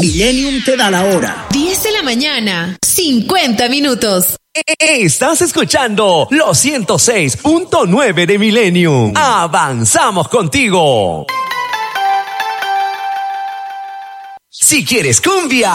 Millennium te da la hora. 10 de la mañana, 50 minutos. Estás escuchando los 106.9 de Millennium. Avanzamos contigo. Si quieres cumbia,